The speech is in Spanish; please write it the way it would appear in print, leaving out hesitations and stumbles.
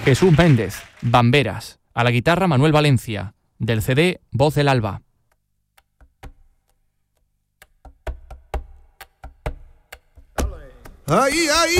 Jesús Méndez, Bamberas. A la guitarra Manuel Valencia, del CD Voz del Alba. Ay, ay.